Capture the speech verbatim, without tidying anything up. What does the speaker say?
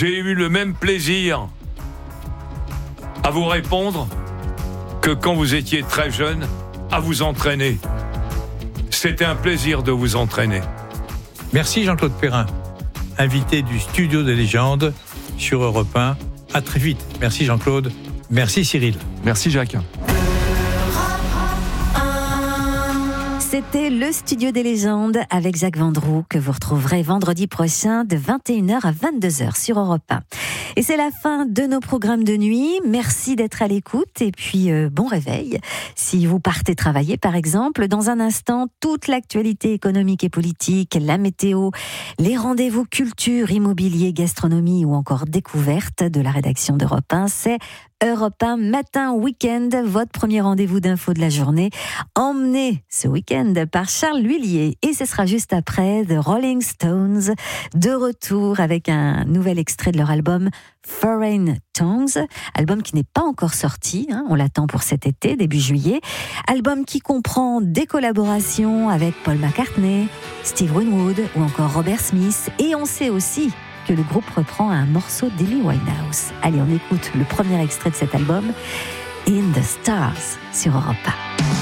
j'ai eu le même plaisir à vous répondre que quand vous étiez très jeune, à vous entraîner. C'était un plaisir de vous entraîner. Merci Jean-Claude Perrin, invité du Studio des légendes sur Europe un. À très vite. Merci Jean-Claude. Merci Cyril. Merci Jacques. C'était le Studio des légendes avec Jacques Vendroux que vous retrouverez vendredi prochain de vingt et une heures à vingt-deux heures sur Europe un. Et c'est la fin de nos programmes de nuit. Merci d'être à l'écoute et puis euh, bon réveil. Si vous partez travailler par exemple, dans un instant, toute l'actualité économique et politique, la météo, les rendez-vous culture, immobilier, gastronomie ou encore découverte de la rédaction d'Europe un, c'est Europe un Matin Week-end, votre premier rendez-vous d'infos de la journée, emmené ce week-end par Charles Lhuillier. Et ce sera juste après The Rolling Stones, de retour avec un nouvel extrait de leur album Foreign Tongues, album qui n'est pas encore sorti, hein, on l'attend pour cet été, début juillet, album qui comprend des collaborations avec Paul McCartney, Steve Winwood ou encore Robert Smith, et on sait aussi que le groupe reprend un morceau d'Amy Winehouse. Allez, on écoute le premier extrait de cet album, In the Stars, sur Europe un.